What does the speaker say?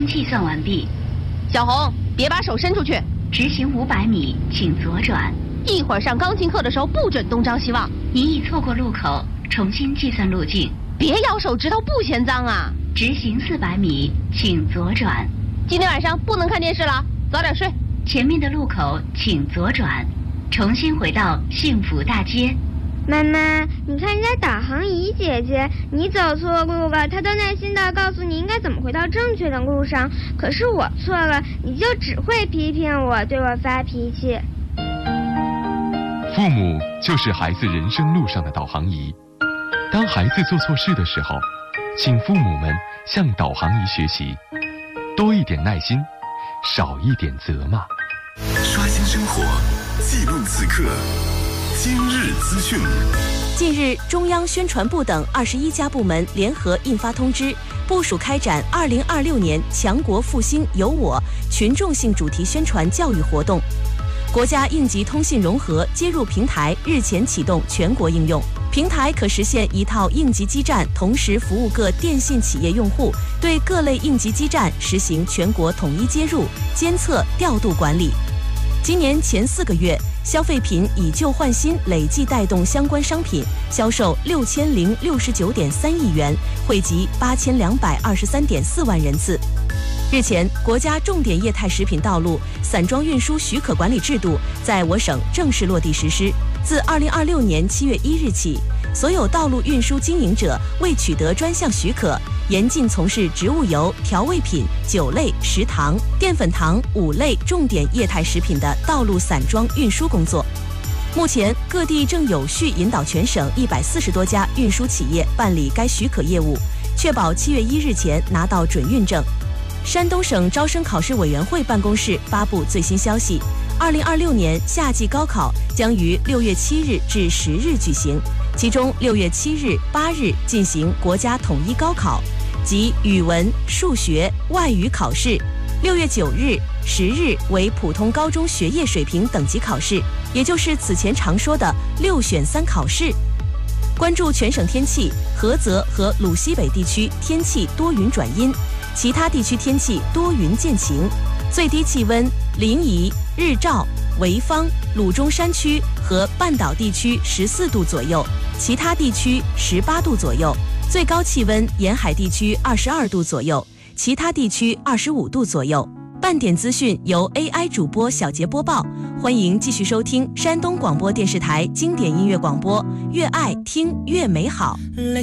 计算完毕。 小红，别把手伸出去。 直行500米，请左转。 一会儿上钢琴课的时候不准东张西望。 您已错过路口，重新计算路径。 别咬手指头，不嫌脏啊！ 直行400米，请左转。 今天晚上不能看电视了，早点睡。 前面的路口请左转，重新回到幸福大街。 妈妈，你看人家导航仪姐姐，你走错路了，她都耐心地告诉你应该怎么回到正确的路上。可是我错了，你就只会批评我，对我发脾气。 父母就是孩子人生路上的导航仪。当孩子做错事的时候，请父母们向导航仪学习，多一点耐心，少一点责骂。 刷新生活，记录此刻。今日资讯。 近日，中央宣传部等21家部门联合印发通知，部署开展2026年强国复兴有我群众性主题宣传教育活动。国家应急通信融合接入平台日前启动全国应用，平台可实现一套应急基站同时服务各电信企业用户，对各类应急基站实行全国统一接入、监测、调度管理。今年前4个月，消费品以旧换新累计带动相关商品销售6069.3亿元，惠及8223.4万人次。日前，国家重点液态食品道路散装运输许可管理制度在我省正式落地实施。自2026年7月1日起，所有道路运输经营者未取得专项许可，严禁从事植物油、调味品、酒类、食糖、淀粉糖5类重点液态食品的道路散装运输工作。目前，各地正有序引导全省140多家运输企业办理该许可业务，确保7月1日前拿到准运证。山东省招生考试委员会办公室发布最新消息，2026年夏季高考将于6月7日至10日举行，其中6月7日、8日进行国家统一高考，即语文、数学、外语考试；6月9日、10日为普通高中学业水平等级考试，也就是此前常说的6选3考试。关注全省天气，菏泽和鲁西北地区天气多云转阴，其他地区天气多云见晴，最低气温临沂、日照、潍坊、鲁中山区和半岛地区14度左右，其他地区18度左右，最高气温沿海地区22度左右，其他地区25度左右。半点资讯由 AI 主播小杰播报，欢迎继续收听山东广播电视台经典音乐广播，越爱听越美好。